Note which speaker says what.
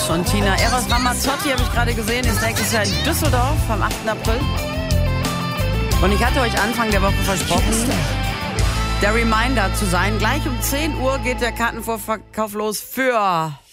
Speaker 1: Und Tina Eros Ramazzotti, habe ich gerade gesehen, ist nächstes Jahr in Düsseldorf am 8. April. Und ich hatte euch Anfang der Woche versprochen, der Reminder zu sein. Gleich um 10 Uhr geht der Kartenvorverkauf los für